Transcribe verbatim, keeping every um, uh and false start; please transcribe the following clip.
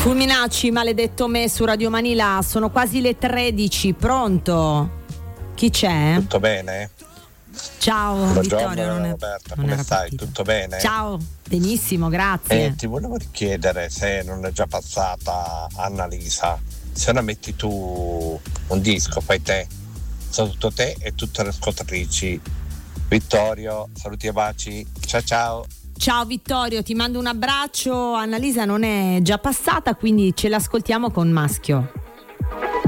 Fulminacci, maledetto me su Radio Manila, sono quasi le tredici, pronto? Chi c'è? Tutto bene? Ciao Buongiorno, Vittorio, non è, Roberta, non come era stai? partito. Tutto bene? Ciao, benissimo, grazie. Eh, ti volevo richiedere se non è già passata Annalisa, se ora metti tu un disco, fai te, soprattutto te e tutte le ascoltatrici. Vittorio, saluti e baci, ciao ciao. Ciao Vittorio, ti mando un abbraccio. Annalisa non è già passata, quindi ce l'ascoltiamo con Maschio.